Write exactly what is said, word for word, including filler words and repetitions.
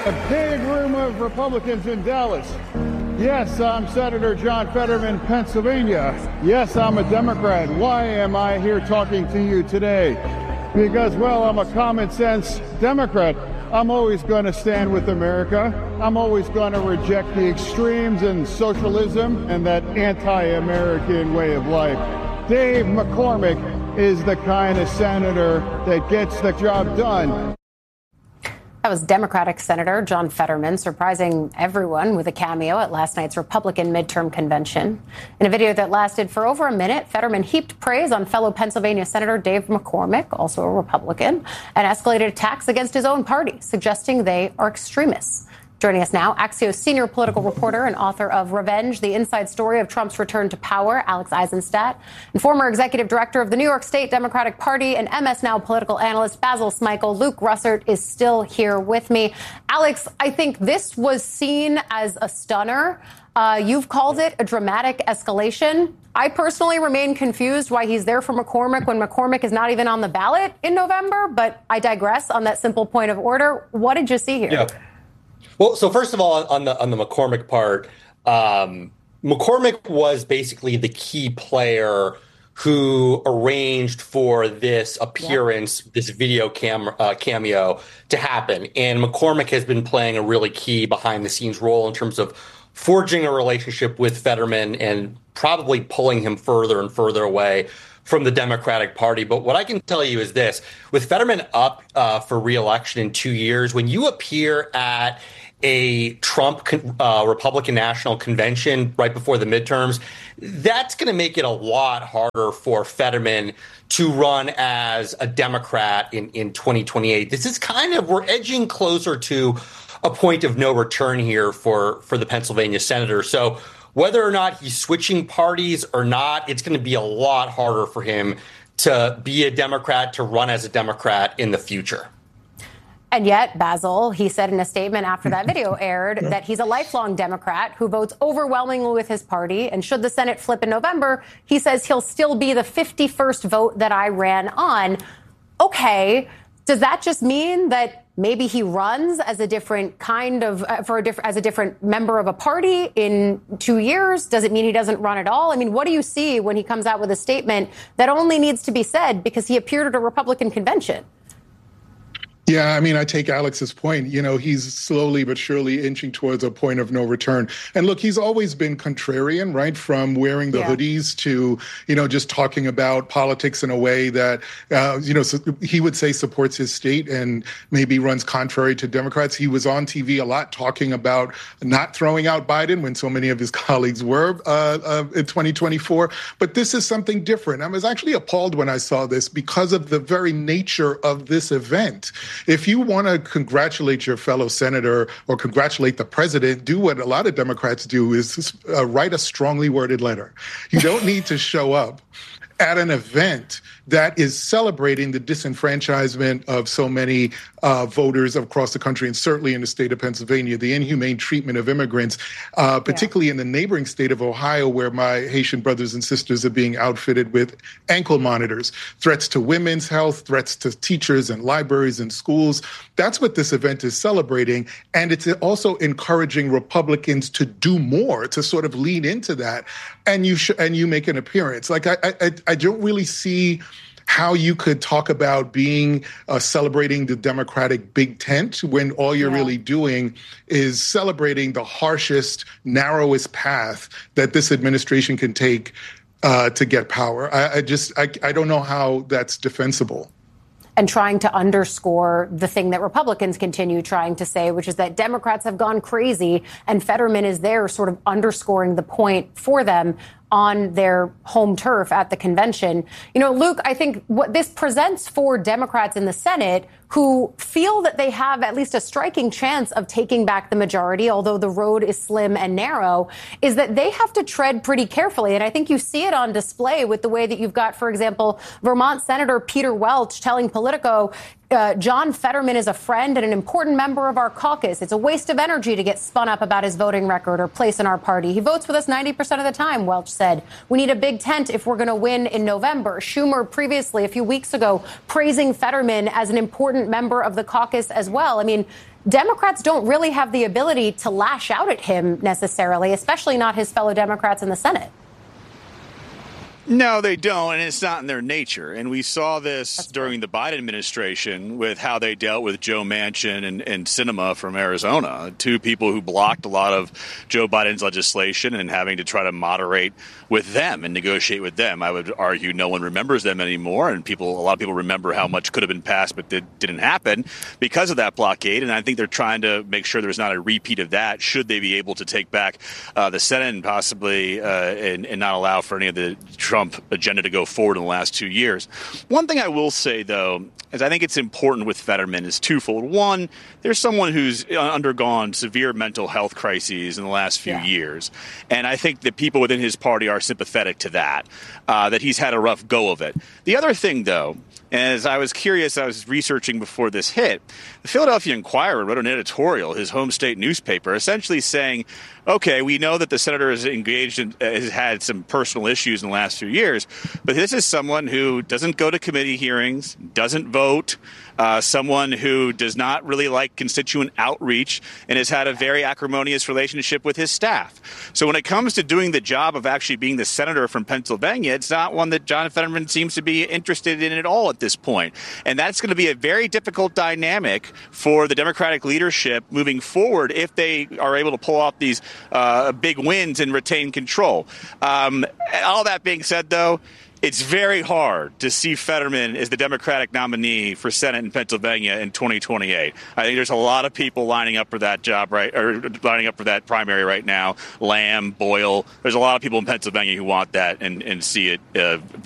A big room of Republicans in Dallas. Yes, I'm Senator John Fetterman, Pennsylvania. Yes, I'm a Democrat. Why am I here talking to you today? Because, well, I'm a common sense Democrat. I'm always going to stand with America. I'm always going to reject the extremes and socialism and that anti-American way of life. Dave McCormick is the kind of senator that gets the job done. That was Democratic Senator John Fetterman surprising everyone with a cameo at last night's Republican midterm convention. In a video that lasted for over a minute, Fetterman heaped praise on fellow Pennsylvania Senator Dave McCormick, also a Republican, and escalated attacks against his own party, suggesting they are extremists. Joining us now, Axios senior political reporter and author of Revenge, the Inside Story of Trump's Return to Power, Alex Eisenstadt, and former executive director of the New York State Democratic Party and M S Now political analyst Basil Smikle. Luke Russert is still here with me. Alex, I think this was seen as a stunner. Uh, you've called it a dramatic escalation. I personally remain confused why he's there for McCormick when McCormick is not even on the ballot in November, but I digress on that simple point of order. What did you see here? Yeah. Well, so first of all, on the on the McCormick part, um, McCormick was basically the key player who arranged for this appearance, yeah. this video cam- uh, cameo to happen. And McCormick has been playing a really key behind the scenes role in terms of forging a relationship with Fetterman and probably pulling him further and further away from the Democratic Party. But what I can tell you is this: with Fetterman up uh, for re-election in two years, when you appear at a Trump uh, Republican National Convention right before the midterms, that's going to make it a lot harder for Fetterman to run as a Democrat in, in twenty twenty-eight. This is kind of, we're edging closer to a point of no return here for, for the Pennsylvania senator. So whether or not he's switching parties or not, it's going to be a lot harder for him to be a Democrat, to run as a Democrat in the future. And yet, Basil, he said in a statement after that video aired that he's a lifelong Democrat who votes overwhelmingly with his party. And should the Senate flip in November, he says he'll still be the fifty-first vote that I ran on. OK, does that just mean that maybe he runs as a different kind of uh, for a different as a different member of a party in two years? Does it mean he doesn't run at all? I mean, what do you see when he comes out with a statement that only needs to be said because he appeared at a Republican convention? Yeah, I mean, I take Alex's point. You know, he's slowly but surely inching towards a point of no return. And look, he's always been contrarian, right? From wearing the yeah. hoodies to, you know, just talking about politics in a way that, uh, you know, so he would say supports his state and maybe runs contrary to Democrats. He was on T V a lot talking about not throwing out Biden when so many of his colleagues were uh, uh, in twenty twenty-four. But this is something different. I was actually appalled when I saw this because of the very nature of this event. If you want to congratulate your fellow senator or congratulate the president, do what a lot of Democrats do, is uh, write a strongly worded letter. You don't need to show up at an event that is celebrating the disenfranchisement of so many uh, voters across the country, and certainly in the state of Pennsylvania, the inhumane treatment of immigrants, uh, particularly yeah. in the neighboring state of Ohio, where my Haitian brothers and sisters are being outfitted with ankle monitors, threats to women's health, threats to teachers and libraries and schools. That's what this event is celebrating. And it's also encouraging Republicans to do more, to sort of lean into that. And you sh- and you make an appearance. Like, I, I, I don't really see how you could talk about being uh, celebrating the Democratic big tent when all you're yeah. really doing is celebrating the harshest, narrowest path that this administration can take uh, to get power. I, I just, I, I don't know how that's defensible. And trying to underscore the thing that Republicans continue trying to say, which is that Democrats have gone crazy, and Fetterman is there sort of underscoring the point for them on their home turf at the convention. You know, Luke, I think what this presents for Democrats in the Senate who feel that they have at least a striking chance of taking back the majority, although the road is slim and narrow, is that they have to tread pretty carefully. And I think you see it on display with the way that you've got, for example, Vermont Senator Peter Welch telling Politico, Uh, John Fetterman is a friend and an important member of our caucus. It's a waste of energy to get spun up about his voting record or place in our party. He votes with us ninety percent of the time, Welch said. We need a big tent if we're going to win in November. Schumer previously, a few weeks ago, praising Fetterman as an important important member of the caucus as well. I mean, Democrats don't really have the ability to lash out at him necessarily, especially not his fellow Democrats in the Senate. No, they don't, and it's not in their nature. And we saw this That's during the Biden administration with how they dealt with Joe Manchin and, and Sinema from Arizona, two people who blocked a lot of Joe Biden's legislation and having to try to moderate with them and negotiate with them. I would argue no one remembers them anymore, and people, a lot of people remember how much could have been passed but did, didn't happen because of that blockade. And I think they're trying to make sure there's not a repeat of that should they be able to take back uh, the Senate and possibly uh, and, and not allow for any of the Trump agenda to go forward in the last two years. One thing I will say, though, is I think it's important with Fetterman is twofold. One, there's someone who's undergone severe mental health crises in the last few yeah. years. And I think that people within his party are sympathetic to that, uh, that he's had a rough go of it. The other thing, though, as I was curious, I was researching before this hit, the Philadelphia Inquirer wrote an editorial, his home state newspaper, essentially saying, okay, we know that the senator is engaged in, has had some personal issues in the last few years, but this is someone who doesn't go to committee hearings, doesn't vote, uh, someone who does not really like constituent outreach and has had a very acrimonious relationship with his staff. So when it comes to doing the job of actually being the senator from Pennsylvania, it's not one that John Fetterman seems to be interested in at all at this point. And that's going to be a very difficult dynamic for the Democratic leadership moving forward if they are able to pull off these uh, big wins and retain control. Um, all that being said, though, it's very hard to see Fetterman as the Democratic nominee for Senate in Pennsylvania in twenty twenty-eight. I think there's a lot of people lining up for that job, right, or lining up for that primary right now. Lamb, Boyle. There's a lot of people in Pennsylvania who want that and, and see it uh,